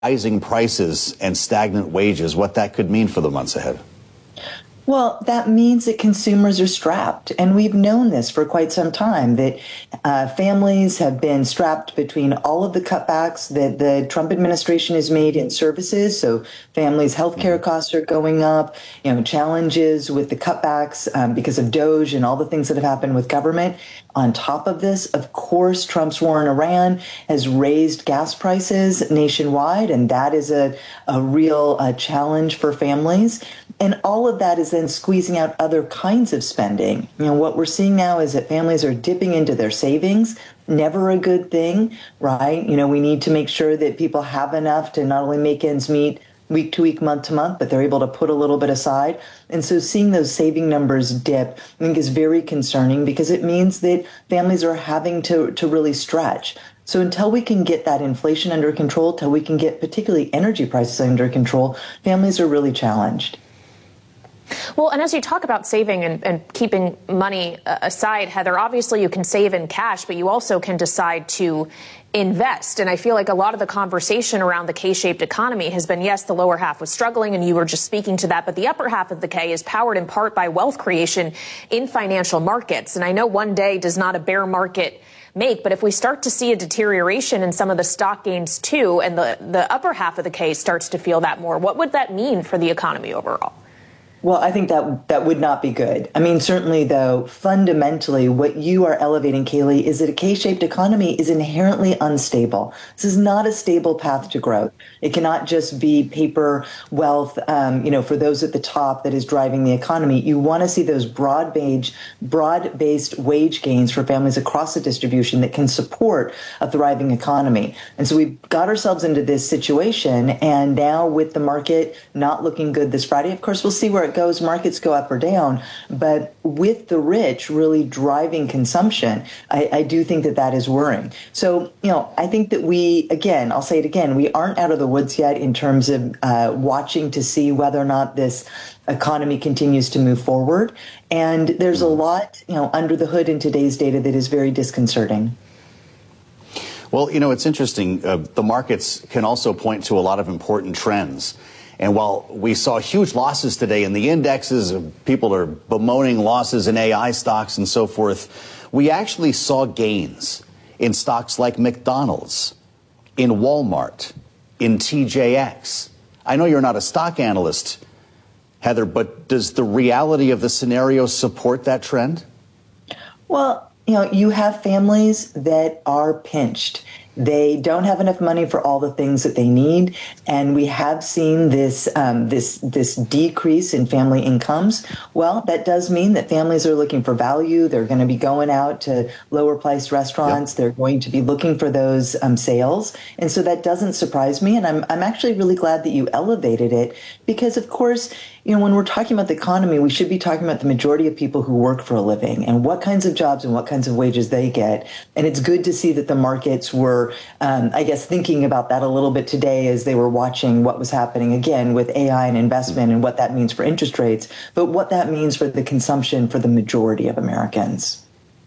rising prices and stagnant wages, what that could mean for the months ahead. Well, that means that consumers are strapped. And we've known this for quite some time, that families have been strapped between all of the cutbacks that the Trump administration has made in services. So families' healthcare costs are going up, challenges with the cutbacks because of DOGE and all the things that have happened with government. On top of this, of course, Trump's war in Iran has raised gas prices nationwide, and that is a real challenge for families. And all of that is then squeezing out other kinds of spending. What we're seeing now is that families are dipping into their savings. Never a good thing, right? We need to make sure that people have enough to not only make ends meet week to week, month to month, but they're able to put a little bit aside. And so seeing those saving numbers dip, I think, is very concerning because it means that families are having to really stretch. So until we can get that inflation under control, till we can get particularly energy prices under control, families are really challenged. Well, and as you talk about saving and keeping money aside, Heather, obviously you can save in cash, but you also can decide to invest. And I feel like a lot of the conversation around the K-shaped economy has been, yes, the lower half was struggling, and you were just speaking to that, but the upper half of the K is powered in part by wealth creation in financial markets. And I know one day does not a bear market make, but if we start to see a deterioration in some of the stock gains too, and the upper half of the K starts to feel that more, what would that mean for the economy overall? Well, I think that would not be good. I mean, certainly, though, fundamentally, what you are elevating, Kayleigh, is that a K-shaped economy is inherently unstable. This is not a stable path to growth. It cannot just be paper wealth, for those at the top that is driving the economy. You want to see those broad-based wage gains for families across the distribution that can support a thriving economy. And so we've got ourselves into this situation, and now with the market not looking good this Friday, of course, we'll see where it goes. Markets go up or down, but with the rich really driving consumption, I do think that is worrying. So, I think that I'll say it again, we aren't out of the woods yet in terms of watching to see whether or not this economy continues to move forward. And there's a lot, under the hood in today's data that is very disconcerting. Well, it's interesting. The markets can also point to a lot of important trends. And while we saw huge losses today in the indexes, people are bemoaning losses in AI stocks and so forth, we actually saw gains in stocks like McDonald's, in Walmart, in TJX. I know you're not a stock analyst, Heather, but does the reality of the scenario support that trend? Well, you have families that are pinched. They don't have enough money for all the things that they need, and we have seen this decrease in family incomes. Well, that does mean that families are looking for value. They're going to be going out to lower-priced restaurants. Yep. They're going to be looking for those sales, and so that doesn't surprise me. And I'm actually really glad that you elevated it because, of course, when we're talking about the economy, we should be talking about the majority of people who work for a living and what kinds of jobs and what kinds of wages they get. And it's good to see that the markets were, thinking about that a little bit today as they were watching what was happening again with AI and investment and what that means for interest rates, but what that means for the consumption for the majority of Americans.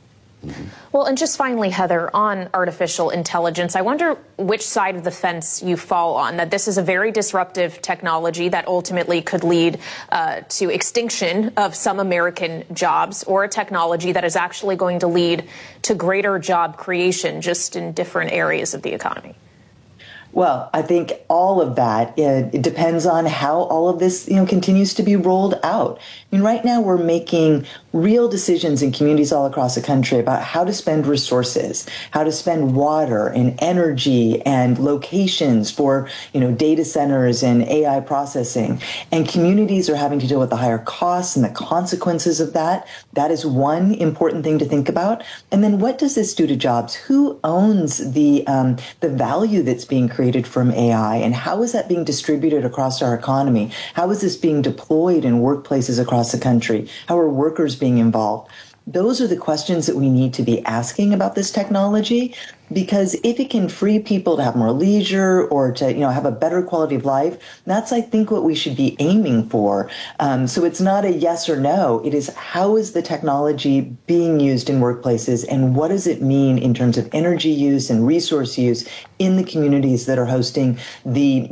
Well, and just finally, Heather, on artificial intelligence, I wonder which side of the fence you fall on, that this is a very disruptive technology that ultimately could lead to extinction of some American jobs, or a technology that is actually going to lead to greater job creation just in different areas of the economy. Well, I think all of that, it depends on how all of this, continues to be rolled out. I mean, right now we're making real decisions in communities all across the country about how to spend resources, how to spend water and energy and locations for, data centers and AI processing. And communities are having to deal with the higher costs and the consequences of that. That is one important thing to think about. And then what does this do to jobs? Who owns the value that's being created from AI, and how is that being distributed across our economy? How is this being deployed in workplaces across the country? How are workers being involved? Those are the questions that we need to be asking about this technology, because if it can free people to have more leisure or to, have a better quality of life, that's, I think, what we should be aiming for. So it's not a yes or no. It is, how is the technology being used in workplaces, and what does it mean in terms of energy use and resource use in the communities that are hosting the